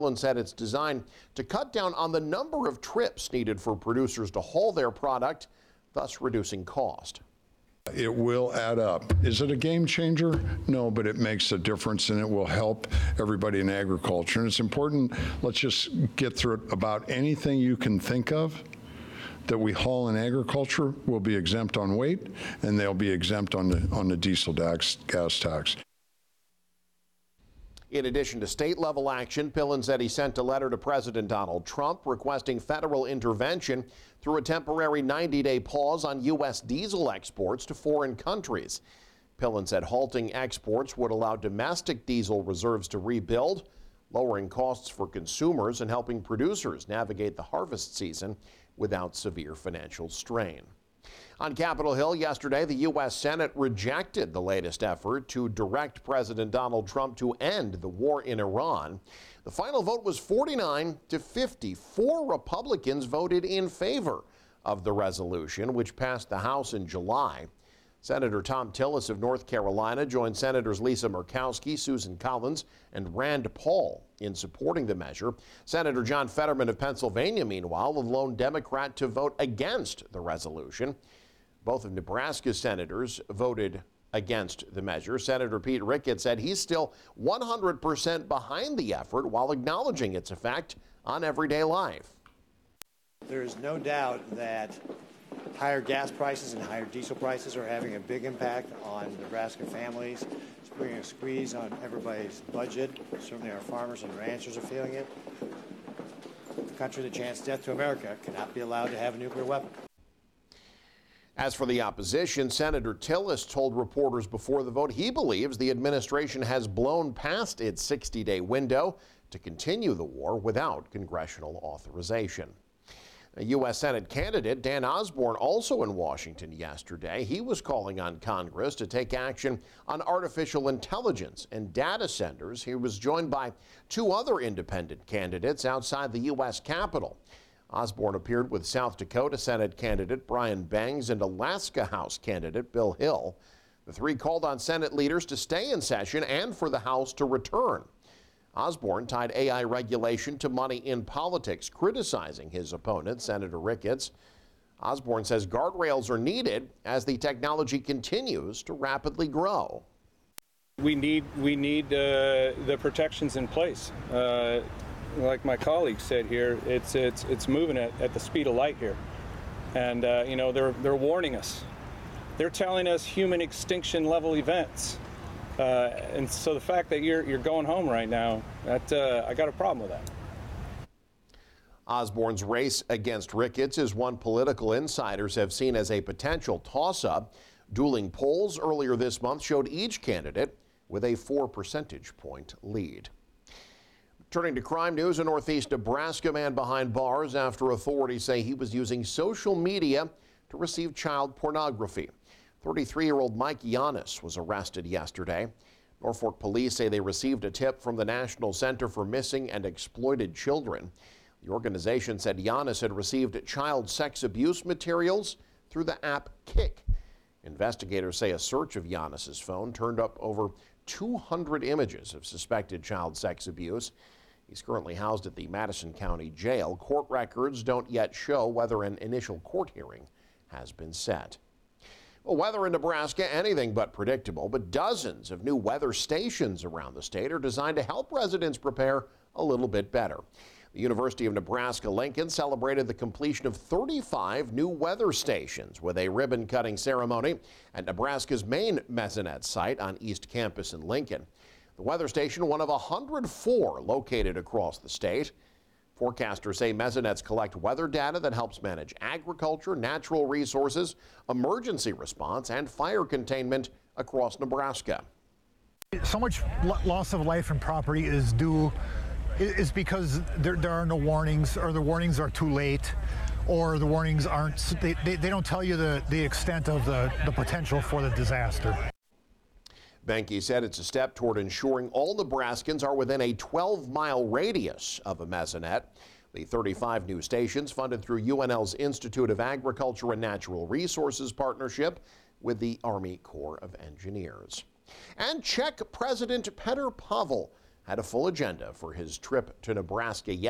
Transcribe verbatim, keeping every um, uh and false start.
And said it's designed to cut down on the number of trips needed for producers to haul their product, thus reducing cost. It will add up. Is it a game changer? No, but it makes a difference and it will help everybody in agriculture. And it's important, let's just get through it. About anything you can think of that we haul in agriculture will be exempt on weight, and they'll be exempt on the, on the diesel gas, gas tax. In addition to state-level action, Pillen said he sent a letter to President Donald Trump requesting federal intervention through a temporary ninety-day pause on U S diesel exports to foreign countries. Pillen said halting exports would allow domestic diesel reserves to rebuild, lowering costs for consumers and helping producers navigate the harvest season without severe financial strain. On Capitol Hill yesterday, the U S Senate rejected the latest effort to direct President Donald Trump to end the war in Iran. The final vote was forty-nine to fifty. Four Republicans voted in favor of the resolution, which passed the House in July. Senator Thom Tillis of North Carolina joined Senators Lisa Murkowski, Susan Collins, and Rand Paul in supporting the measure. Senator John Fetterman of Pennsylvania, meanwhile, the lone Democrat to vote against the resolution. Both of Nebraska's senators voted against the measure. Senator Pete Ricketts said he's still one hundred percent behind the effort while acknowledging its effect on everyday life. There is no doubt that higher gas prices and higher diesel prices are having a big impact on Nebraska families. It's putting a squeeze on everybody's budget. Certainly our farmers and ranchers are feeling it. The country that chants death to America cannot be allowed to have a nuclear weapon. As for the opposition, Senator Tillis told reporters before the vote he believes the administration has blown past its sixty-day window to continue the war without congressional authorization. A U S Senate candidate, Dan Osborne, also in Washington yesterday. He was calling on Congress to take action on artificial intelligence and data centers. He was joined by two other independent candidates outside the U S Capitol. Osborne appeared with South Dakota Senate candidate Brian Bangs and Alaska House candidate Bill Hill. The three called on Senate leaders to stay in session and for the House to return. Osborne tied A I regulation to money in politics, criticizing his opponent, Senator Ricketts. Osborne says guardrails are needed as the technology continues to rapidly grow. We need we need uh, the protections in place. Uh, like my colleague said here, it's it's it's moving at, at the speed of light here, and uh, you know they're they're warning us. They're telling us human extinction level events. Uh, and so the fact that you're you're going home right now, that uh, I got a problem with that. Osborne's race against Ricketts is one political insiders have seen as a potential toss-up. Dueling polls earlier this month showed each candidate with a four percentage point lead. Turning to crime news, a Northeast Nebraska man behind bars after authorities say he was using social media to receive child pornography. thirty-three-year-old Mike Yanis was arrested yesterday. Norfolk police say they received a tip from the National Center for Missing and Exploited Children. The organization said Yanis had received child sex abuse materials through the app Kik. Investigators say a search of Yanis's phone turned up over two hundred images of suspected child sex abuse. He's currently housed at the Madison County Jail. Court records don't yet show whether an initial court hearing has been set. Well, weather in Nebraska, anything but predictable, but dozens of new weather stations around the state are designed to help residents prepare a little bit better. The University of Nebraska-Lincoln celebrated the completion of thirty-five new weather stations with a ribbon-cutting ceremony at Nebraska's main mezzanette site on East Campus in Lincoln. The weather station, one of one hundred four located across the state. Forecasters say mezzanettes collect weather data that helps manage agriculture, natural resources, emergency response, and fire containment across Nebraska. So much loss of life and property is due is because there, there are no warnings, or the warnings are too late, or the warnings aren't, they, they, they don't tell you the, the extent of the, the potential for the disaster. Benke said it's a step toward ensuring all Nebraskans are within a twelve mile radius of a mezzanette. The thirty-five new stations funded through U N L's Institute of Agriculture and Natural Resources partnership with the Army Corps of Engineers. And Czech President Petr Pavel had a full agenda for his trip to Nebraska